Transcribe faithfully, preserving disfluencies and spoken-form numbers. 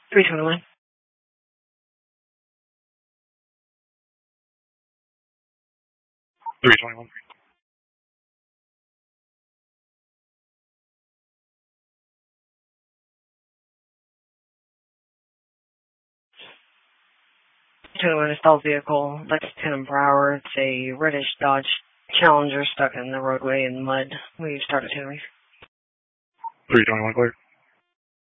three twenty-one. three twenty-one. twenty-one, a stalled vehicle, Lexus ten per hour. It's a reddish Dodge Challenger stuck in the roadway in mud. We started Henry. three twenty-one clear.